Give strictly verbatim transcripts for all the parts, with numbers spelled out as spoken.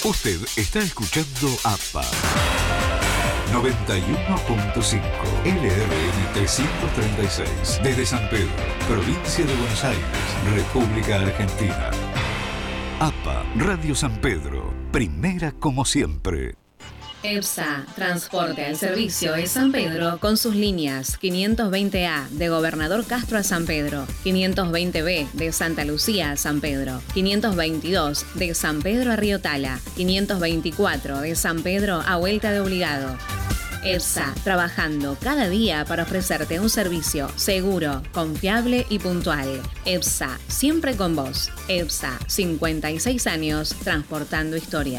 Usted está escuchando A P A noventa y uno punto cinco L R M trescientos treinta y seis desde San Pedro, provincia de Buenos Aires, República Argentina. A P A Radio San Pedro, primera como siempre. EPSA, transporte al servicio de San Pedro con sus líneas quinientos veinte A de Gobernador Castro a San Pedro, quinientos veinte B de Santa Lucía a San Pedro, quinientos veintidós de San Pedro a Río Tala, quinientos veinticuatro de San Pedro a Vuelta de Obligado. EPSA, trabajando cada día para ofrecerte un servicio seguro, confiable y puntual. EPSA, siempre con vos. EPSA, cincuenta y seis años transportando historia.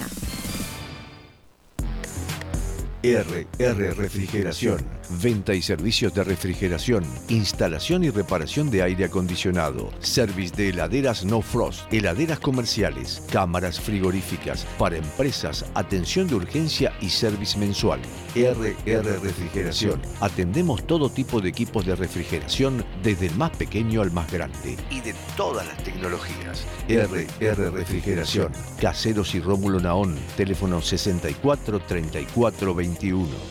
R R Refrigeración. Venta y servicios de refrigeración, instalación y reparación de aire acondicionado, service de heladeras No Frost, heladeras comerciales, cámaras frigoríficas, para empresas, atención de urgencia y service mensual. R R Refrigeración. Atendemos todo tipo de equipos de refrigeración, desde el más pequeño al más grande, y de todas las tecnologías. R R Refrigeración. Caseros y Rómulo Naón. Teléfono sesenta y cuatro treinta y cuatro veintiuno.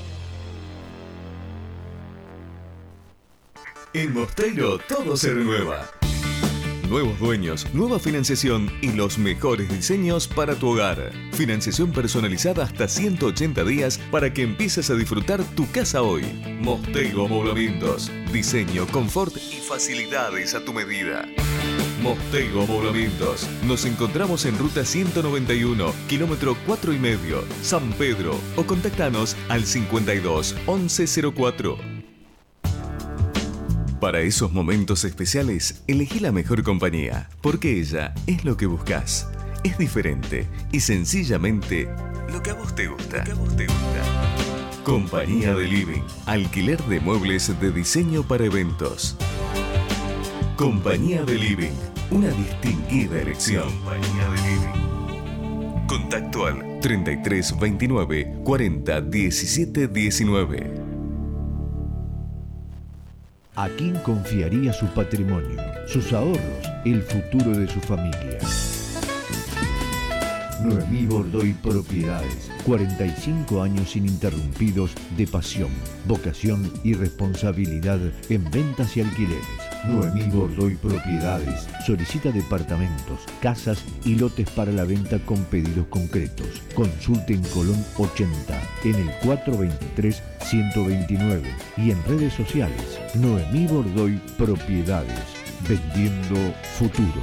En Mosteiro todo se renueva. Nuevos dueños, nueva financiación y los mejores diseños para tu hogar. Financiación personalizada hasta ciento ochenta días para que empieces a disfrutar tu casa hoy. Mosteiro Amoblamientos. Diseño, confort y facilidades a tu medida. Mosteiro Amoblamientos. Nos encontramos en ruta ciento noventa y uno, kilómetro cuatro y medio, San Pedro. O contactanos al cincuenta y dos once cero cuatro. Para esos momentos especiales, elegí la mejor compañía, porque ella es lo que buscas. Es diferente y sencillamente lo que a vos te gusta. Lo que a vos te gusta. Compañía de Living. Alquiler de muebles de diseño para eventos. Compañía de Living. Una distinguida elección. Compañía de Living. Contacto al treinta y tres veintinueve cuarenta diecisiete diecinueve. ¿A quién confiaría su patrimonio, sus ahorros, el futuro de su familia? Noemí Bordoy Propiedades. cuarenta y cinco años ininterrumpidos de pasión, vocación y responsabilidad en ventas y alquileres. Noemí Bordoy Propiedades. Solicita departamentos, casas y lotes para la venta con pedidos concretos. Consulte en Colón ochenta, en el cuatrocientos veintitrés ciento veintinueve y en redes sociales. Noemí Bordoy Propiedades. Vendiendo futuro.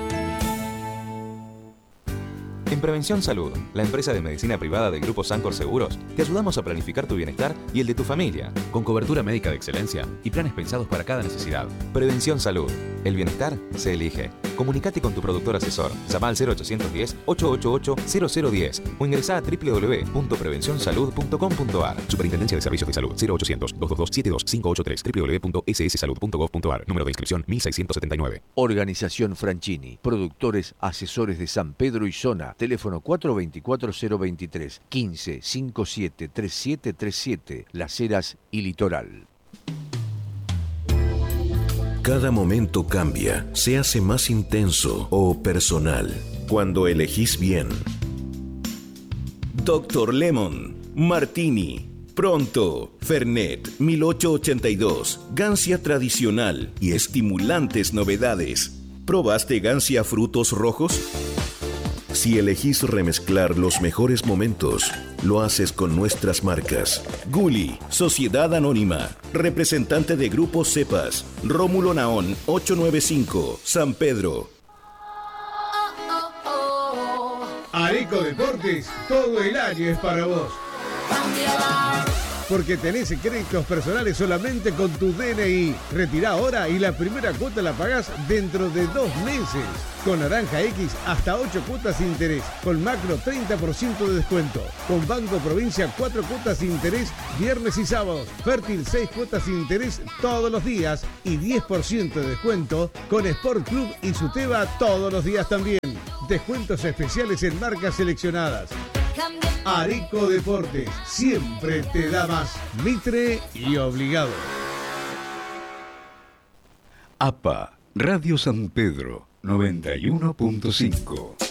En Prevención Salud, la empresa de medicina privada del Grupo Sancor Seguros, te ayudamos a planificar tu bienestar y el de tu familia, con cobertura médica de excelencia y planes pensados para cada necesidad. Prevención Salud, el bienestar se elige. Comunicate con tu productor asesor, llama al cero ochocientos diez, ochocientos ochenta y ocho, cero cero diez o ingresá a doble u doble u doble u punto prevención salud punto com punto a r. Superintendencia de Servicios de Salud, cero ochocientos, doscientos veintidós, setenta y dos, quinientos ochenta y tres, doble u doble u doble u punto ese ese salud punto gov punto a r. Número de inscripción mil seiscientos setenta y nueve. Organización Franchini. Productores, asesores de San Pedro y zona. Teléfono cuatro dos cuatro cero dos tres, quince cincuenta y siete treinta y siete treinta y siete. Las Heras y Litoral. Cada momento cambia, se hace más intenso o personal cuando elegís bien. Doctor Lemon, Martini, Pronto, Fernet, mil ochocientos ochenta y dos, Gancia tradicional y estimulantes novedades. ¿Probaste Gancia frutos rojos? Si elegís remezclar los mejores momentos, lo haces con nuestras marcas. Gulli, Sociedad Anónima, representante de Grupo Cepas, Rómulo Naón, ochocientos noventa y cinco, San Pedro. Areco Deportes, todo el año es para vos. Porque tenés créditos personales solamente con tu D N I. Retirá ahora y la primera cuota la pagás dentro de dos meses. Con Naranja X hasta ocho cuotas sin interés. Con Macro treinta por ciento de descuento. Con Banco Provincia cuatro cuotas sin interés viernes y sábados. Fértil seis cuotas sin interés todos los días. Y diez por ciento de descuento con Sport Club y Suteba todos los días también. Descuentos especiales en marcas seleccionadas. Areco Deportes, siempre te da más. Mitre y Obligado. A P A Radio San Pedro noventa y uno punto cinco.